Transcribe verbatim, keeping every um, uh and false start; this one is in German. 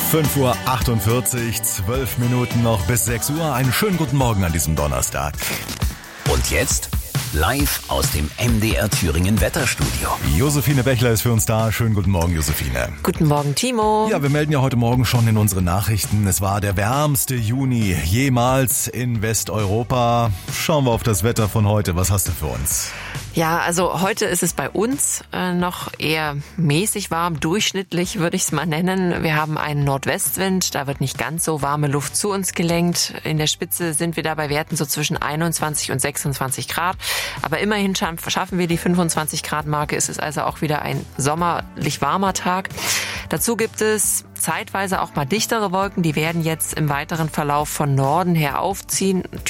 fünf Uhr achtundvierzig, zwölf Minuten noch bis sechs Uhr. Einen schönen guten Morgen an diesem Donnerstag. Und jetzt live aus dem M D R Thüringen Wetterstudio. Josephine Bechler ist für uns da. Schönen guten Morgen, Josephine. Guten Morgen, Timo. Ja, wir melden ja heute Morgen schon in unseren Nachrichten. Es war der wärmste Juni jemals in Westeuropa. Schauen wir auf das Wetter von heute. Was hast du für uns? Ja, also heute ist es bei uns äh, noch eher mäßig warm, durchschnittlich würde ich es mal nennen. Wir haben einen Nordwestwind, da wird nicht ganz so warme Luft zu uns gelenkt. In der Spitze sind wir da bei Werten so zwischen einundzwanzig und sechsundzwanzig Grad. Aber immerhin schaffen wir die fünfundzwanzig Grad Marke. Es ist also auch wieder ein sommerlich warmer Tag. Dazu gibt es zeitweise auch mal dichtere Wolken. Die werden jetzt im weiteren Verlauf von Norden her aufziehen.